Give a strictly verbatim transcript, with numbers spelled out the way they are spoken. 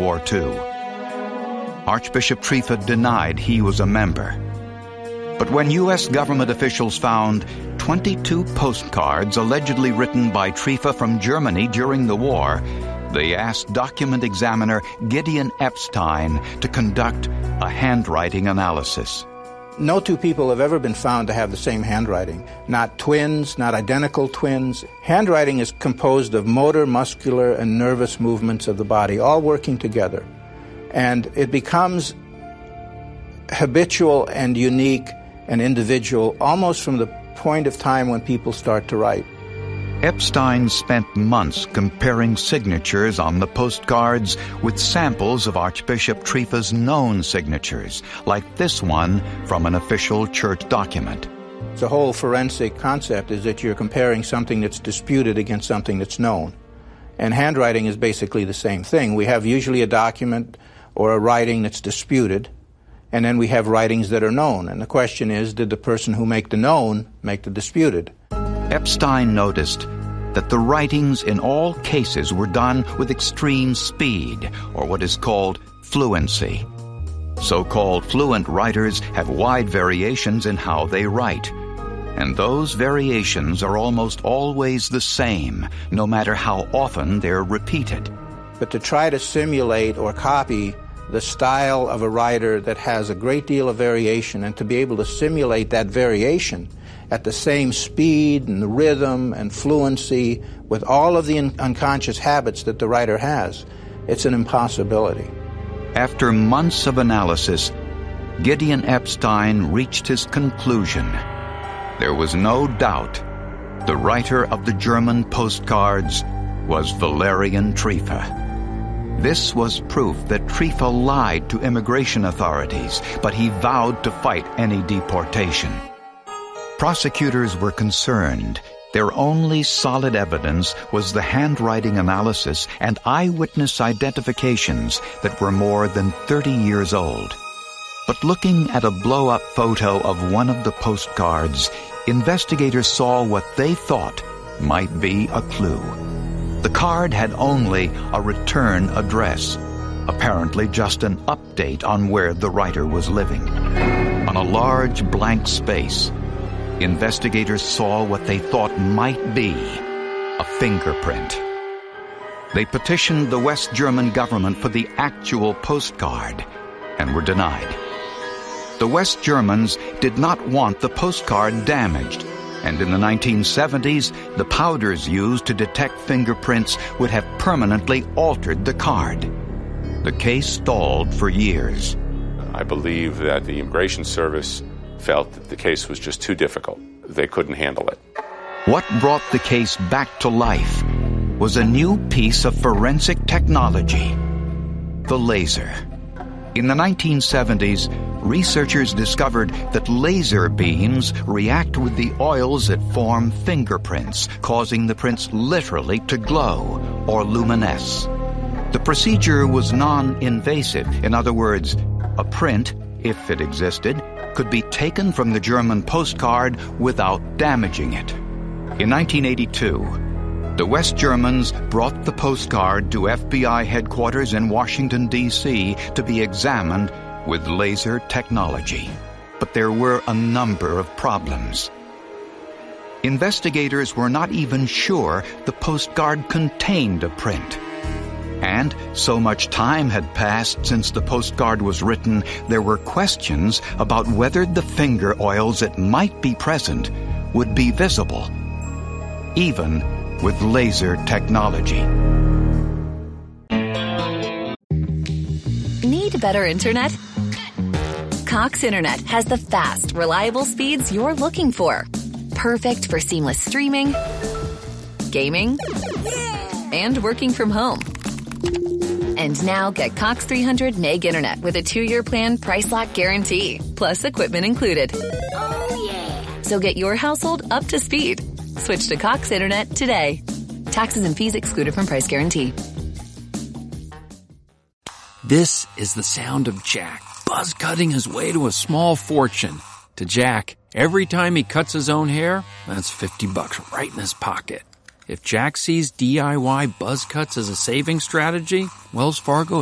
War Two. Archbishop Tripha denied he was a member. But when U S government officials found twenty-two postcards allegedly written by Tripha from Germany during the war, they asked document examiner Gideon Epstein to conduct a handwriting analysis. No two people have ever been found to have the same handwriting. Not twins, not identical twins. Handwriting is composed of motor, muscular, and nervous movements of the body, all working together. And it becomes habitual and unique and individual almost from the point of time when people start to write. Epstein spent months comparing signatures on the postcards with samples of Archbishop Tripha's known signatures, like this one from an official church document. The whole forensic concept is that you're comparing something that's disputed against something that's known. And handwriting is basically the same thing. We have usually a document or a writing that's disputed, and then we have writings that are known. And the question is, did the person who make the known make the disputed? Epstein noticed that the writings in all cases were done with extreme speed, or what is called fluency. So-called fluent writers have wide variations in how they write, and those variations are almost always the same, no matter how often they're repeated. But to try to simulate or copy the style of a writer that has a great deal of variation, and to be able to simulate that variation at the same speed and the rhythm and fluency with all of the un- unconscious habits that the writer has, it's an impossibility. After months of analysis, Gideon Epstein reached his conclusion. There was no doubt the writer of the German postcards was Valerian Tripha. This was proof that Tripha lied to immigration authorities, but he vowed to fight any deportation. Prosecutors were concerned. Their only solid evidence was the handwriting analysis and eyewitness identifications that were more than thirty years old. But looking at a blow-up photo of one of the postcards, investigators saw what they thought might be a clue. The card had only a return address, apparently just an update on where the writer was living. On a large blank space, investigators saw what they thought might be a fingerprint. They petitioned the West German government for the actual postcard and were denied. The West Germans did not want the postcard damaged, and in the nineteen seventies, the powders used to detect fingerprints would have permanently altered the card. The case stalled for years. I believe that the Immigration Service felt that the case was just too difficult. They couldn't handle it. What brought the case back to life was a new piece of forensic technology, the laser. In the nineteen seventies, researchers discovered that laser beams react with the oils that form fingerprints, causing the prints literally to glow or luminesce. The procedure was non-invasive. In other words, a print, if it existed, could be taken from the German postcard without damaging it. In nineteen eighty-two, the West Germans brought the postcard to F B I headquarters in Washington, D C to be examined with laser technology. But there were a number of problems. Investigators were not even sure the postcard contained a print. And so much time had passed since the postcard was written, there were questions about whether the finger oils that might be present would be visible, even with laser technology. Need better internet? Cox Internet has the fast, reliable speeds you're looking for. Perfect for seamless streaming, gaming, and working from home. And now get Cox three hundred meg internet with a two-year plan price lock guarantee, plus equipment included. Oh, yeah. So get your household up to speed. Switch to Cox Internet today. Taxes and fees excluded from price guarantee. This is the sound of Jack, buzz cutting his way to a small fortune. To Jack, every time he cuts his own hair, that's fifty bucks right in his pocket. If Jack sees D I Y buzz cuts as a saving strategy, Wells Fargo